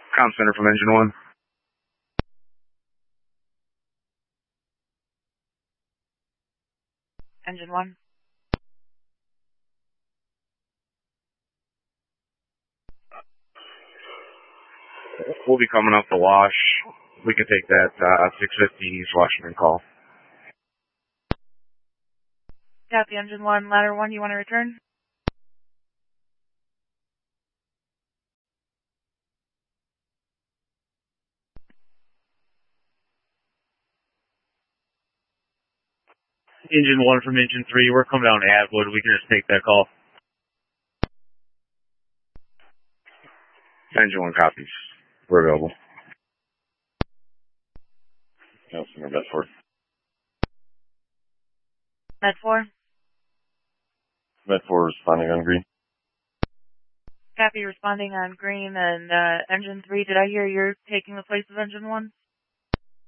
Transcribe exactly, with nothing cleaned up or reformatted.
Comm center from engine one. Engine one. We'll be coming up the wash. We can take that uh, six fifty East Washington call. Got the engine one, ladder one, you want to return? Engine one from engine three, we're coming down to Atwood. We can just take that call. Engine one copies. We're available. Nelson, or Bedford. Med four. Bedford responding on green. Copy, responding on green, and uh, engine three, did I hear you're taking the place of engine one?